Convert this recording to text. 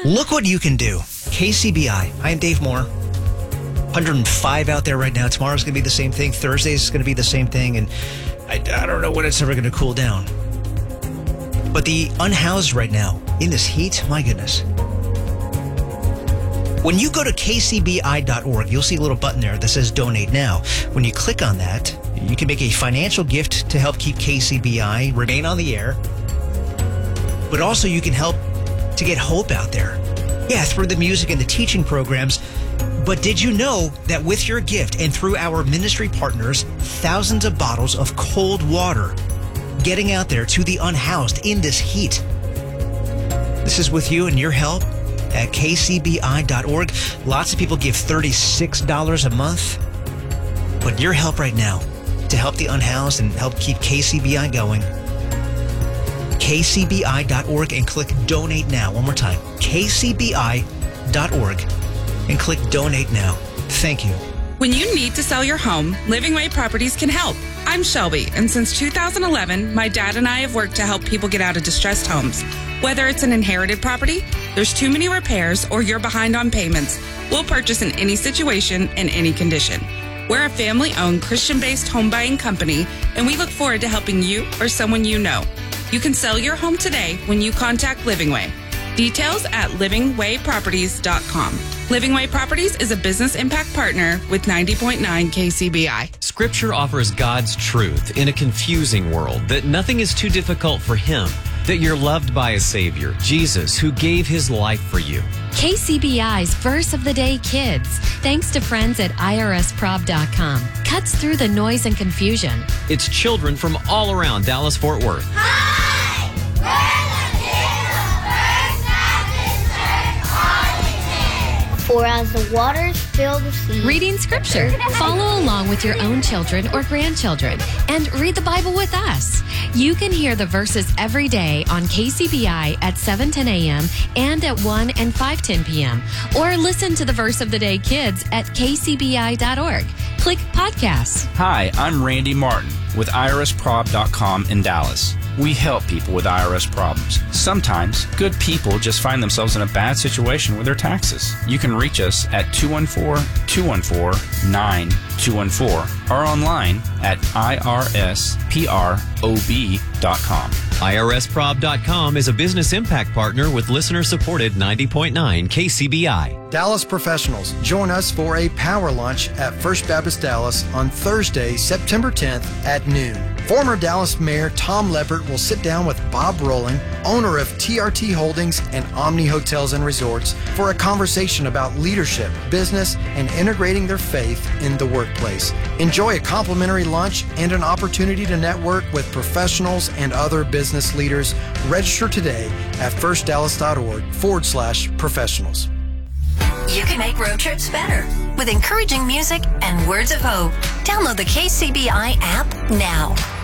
Look what you can do. KCBI. I am Dave Moore. 105 out there right now. Tomorrow's going to be the same thing. Thursday's going to be the same thing. And I don't know when it's ever going to cool down. But the unhoused right now, in this heat, my goodness. When you go to kcbi.org, you'll see a little button there that says Donate Now. When you click on that, you can make a financial gift to help keep KCBI remain on the air. But also you can help to get hope out there. Yeah, through the music and the teaching programs. But did you know that with your gift and through our ministry partners, thousands of bottles of cold water getting out there to the unhoused in this heat? This is with you and your help at kcbi.org. Lots of people give $36 a month. But your help right now to help the unhoused and help keep KCBI going, kcbi.org and click Donate Now. One more time, kcbi.org and click Donate Now. Thank you. When you need to sell your home, Living Way Properties can help. I'm Shelby, and since 2011, my dad and I have worked to help people get out of distressed homes. Whether it's an inherited property, there's too many repairs, or you're behind on payments, we'll purchase in any situation and any condition. We're a family-owned, Christian-based home buying company, and we look forward to helping you or someone you know. You can sell your home today when you contact Living Way. Details at livingwayproperties.com. Living Way Properties is a business impact partner with 90.9 KCBI. Scripture offers God's truth in a confusing world, that nothing is too difficult for Him, that you're loved by a Savior, Jesus, who gave His life for you. KCBI's Verse of the Day Kids, thanks to friends at irsprob.com, cuts through the noise and confusion. It's children from all around Dallas-Fort Worth. Hi! For as the waters fill the sea. Reading Scripture. Follow along with your own children or grandchildren and read the Bible with us. You can hear the verses every day on KCBI at 7:10 a.m. and at 1 and 5:10 p.m. Or listen to the Verse of the Day Kids at kcbi.org. Click Podcasts. Hi, I'm Randy Martin with irsprob.com in Dallas. We help people with IRS problems. Sometimes, good people just find themselves in a bad situation with their taxes. You can reach us at 214-214-9214 or online at irsprob.com. IRSprob.com is a business impact partner with listener-supported 90.9 KCBI. Dallas professionals, join us for a power lunch at First Baptist Dallas on Thursday, September 10th at noon. Former Dallas Mayor Tom Leppert will sit down with Bob Rowling, owner of TRT Holdings and Omni Hotels and Resorts, for a conversation about leadership, business, and integrating their faith in the workplace. Enjoy a complimentary lunch and an opportunity to network with professionals and other business leaders. Register today at firstdallas.org/professionals. You can make road trips better with encouraging music and words of hope. Download the KCBI app now.